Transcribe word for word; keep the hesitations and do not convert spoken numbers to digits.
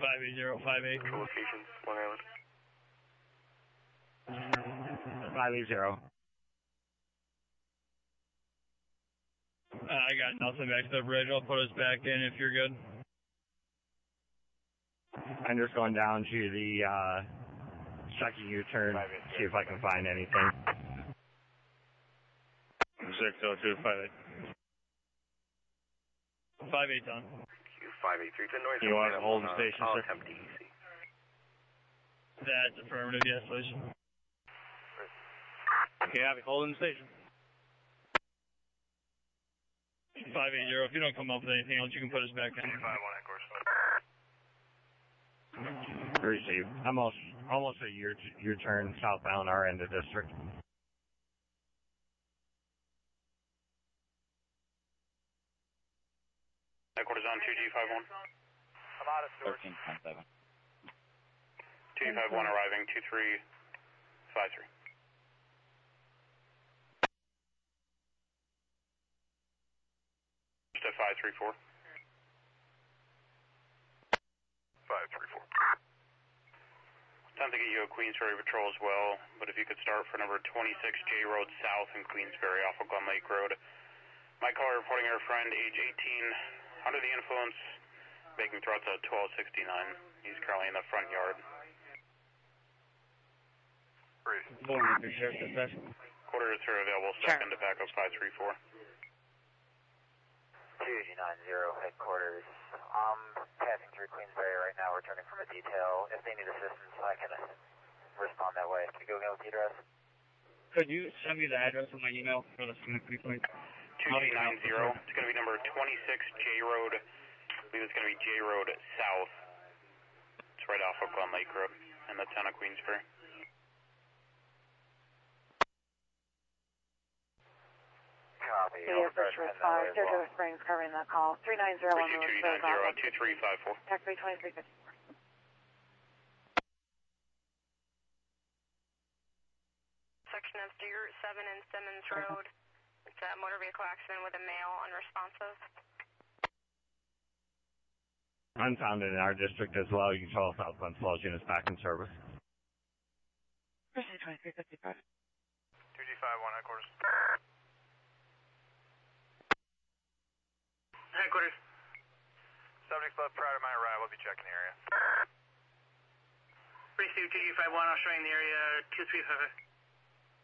five eight zero five eight. Location, Long Island. five eight zero. Uh, I got nothing back to the bridge. I'll put us back in if you're good. I'm just going down to the uh, second U-turn, see if I can find anything. six oh two five eight. five eight on. five eight three, ten noise. You want to hold the station, I'll sir? attempt D E C. That's affirmative, yes, please. Okay, have you holding the station. five eight zero, if you don't come up with anything else, you can put us back in. five one, of course. Receive. Almost, almost a year, your turn southbound our end of district. Headquarters on two G five one. I'm out of storage. thirteen ten seven. two G five one arriving, two three five three. Just at five three four. five three four. Time to get you a Queensferry patrol as well, but if you could start for number twenty-six J Road South in Queensferry off of Glen Lake Road. My caller reporting her friend, age eighteen, under the influence, making threats at twelve sixty-nine. He's currently in the front yard. Quarters are available, second to backup five three four. two G nine zero, headquarters. I'm passing through Queensberry right now, returning from a detail. If they need assistance, I can respond that way. Can you go again with the address? Could you send me the address on my email for the Schenectady, please? two G nine zero. It's going to be number twenty-six J Road. I believe it's going to be J Road South. It's right off of Glen Lake Road in the town of Queensferry. Copy. City of Bushwick five, Saratoga Springs covering that call. three nine zero on the two nine zero, two three five four. Tech three twenty-three fifty-four. Section of Street Route seven and Simmons Road. It's a motor vehicle accident with a male unresponsive. Unfounded in our district as well. You can tell Southland Flows units back in service. City twenty-three fifty-five. two G five one, headquarters. Headquarters. Subject left prior to my arrival. I'll be checking the area. Receive two G five one, I'll show you in the area two three five five.